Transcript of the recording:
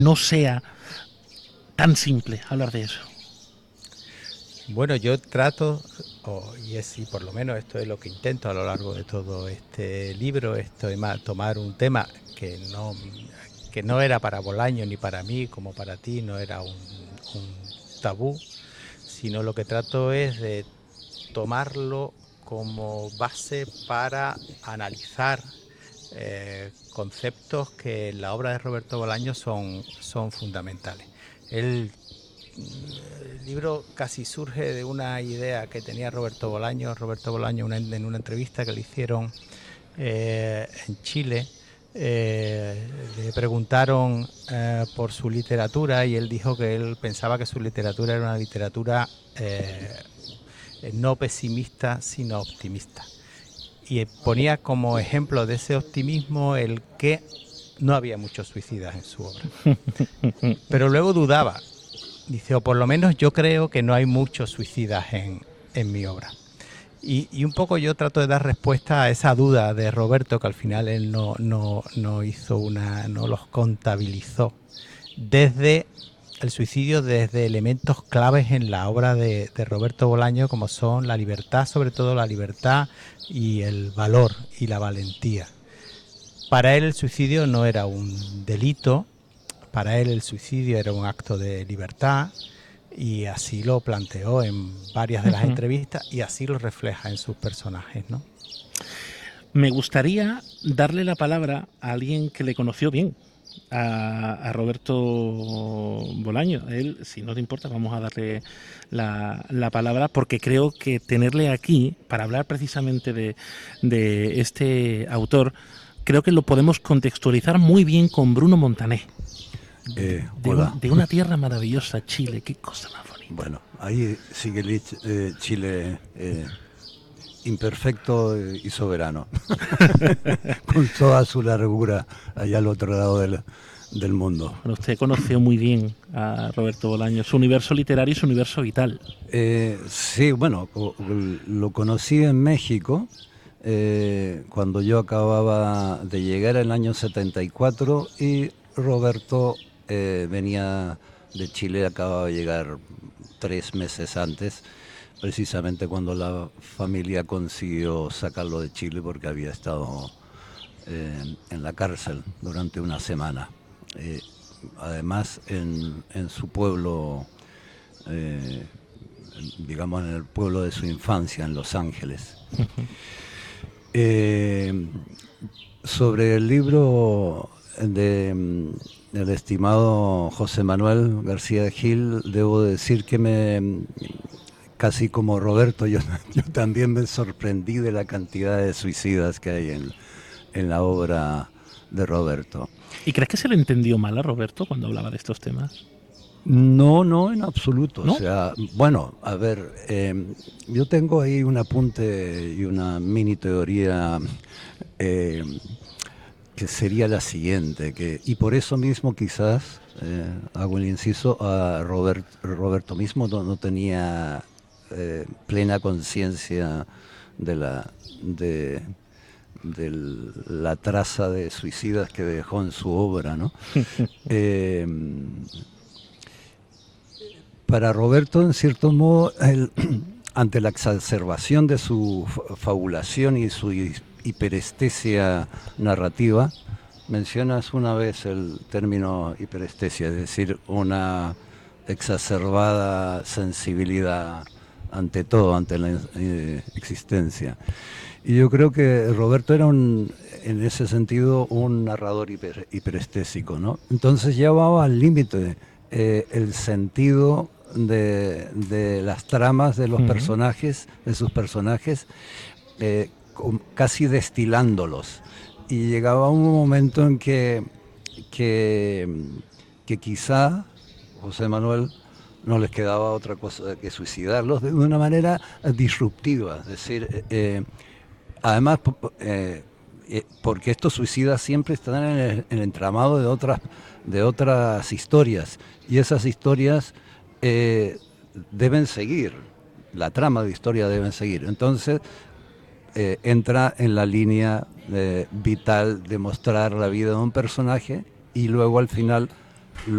no sea tan simple hablar de eso? Bueno, yo trato, y por lo menos esto es lo que intento a lo largo de todo este libro, esto es más, tomar un tema que no era para Bolaño ni para mí como para ti, no era un tabú, sino lo que trato es de tomarlo como base para analizar conceptos que en la obra de Roberto Bolaño son fundamentales. El libro casi surge de una idea que tenía Roberto Bolaño. En una entrevista que le hicieron en Chile, le preguntaron por su literatura y él dijo que él pensaba que su literatura era una literatura no pesimista, sino optimista. Y ponía como ejemplo de ese optimismo el que no había muchos suicidas en su obra. Pero luego dudaba. Dice, o por lo menos yo creo que no hay muchos suicidas en mi obra. Y un poco yo trato de dar respuesta a esa duda de Roberto, que al final él no hizo no los contabilizó. Desde el suicidio, desde elementos claves en la obra de Roberto Bolaño, como son la libertad, sobre todo la libertad y el valor y la valentía. Para él el suicidio no era un delito, para él el suicidio era un acto de libertad, y así lo planteó en varias de las entrevistas y así lo refleja en sus personajes, ¿no? Me gustaría darle la palabra a alguien que le conoció bien, a Roberto Bolaño. Él, si no te importa, vamos a darle la palabra, porque creo que tenerle aquí para hablar precisamente de este autor, creo que lo podemos contextualizar muy bien con Bruno Montané. Hola. De una tierra maravillosa, Chile, qué cosa más bonita. Bueno, ahí sigue Chile imperfecto y soberano, con toda su largura allá al otro lado del mundo. Bueno, usted conoció muy bien a Roberto Bolaño, su universo literario y su universo vital. Sí, bueno, lo conocí en México cuando yo acababa de llegar en el año 74 y Roberto venía de Chile, acababa de llegar 3 meses antes, precisamente cuando la familia consiguió sacarlo de Chile porque había estado en la cárcel durante una semana. Además, en su pueblo, digamos en el pueblo de su infancia, en Los Ángeles. Sobre el libro del estimado José Manuel García Gil, debo decir que casi como Roberto, yo también me sorprendí de la cantidad de suicidas que hay en la obra de Roberto. ¿Y crees que se le entendió mal a Roberto cuando hablaba de estos temas? No, en absoluto. ¿No? O sea, bueno, a ver, yo tengo ahí un apunte y una mini teoría que sería la siguiente, y por eso mismo quizás, hago el inciso, a Roberto mismo no tenía plena conciencia de la traza de suicidas que dejó en su obra, ¿no? Para Roberto, en cierto modo, ante la exacerbación de su fabulación y su hiperestesia narrativa, mencionas una vez el término hiperestesia, es decir, una exacerbada sensibilidad ante todo, ante la existencia. Y yo creo que Roberto era en ese sentido un narrador hiperestésico, ¿no? Entonces llevaba al límite el sentido de las tramas de los personajes, de sus personajes, casi destilándolos. Y llegaba un momento en que quizá José Manuel no les quedaba otra cosa que suicidarlos de una manera disruptiva. Es decir, además, porque estos suicidas siempre están en el entramado de otras historias, y esas historias deben seguir, la trama de historia deben seguir. Entonces entra en la línea vital de mostrar la vida de un personaje y luego al final